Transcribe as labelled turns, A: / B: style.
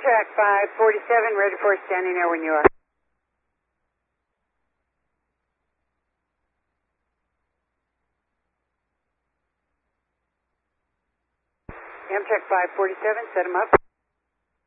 A: Amtrak 547, ready for standing there when you are. Amtrak 547, set them up.